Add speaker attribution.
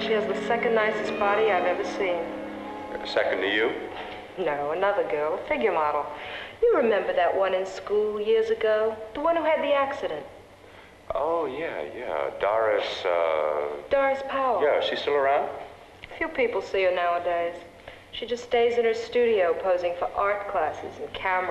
Speaker 1: She has the second nicest body I've ever seen.
Speaker 2: Second to you?
Speaker 1: No, another girl, a figure model. You remember that one in school years ago? The one who had the accident.
Speaker 2: Oh, yeah. Doris,
Speaker 1: Doris Powell.
Speaker 2: Yeah, is she still around?
Speaker 1: Few people see her nowadays. She just stays in her studio posing for art classes and camera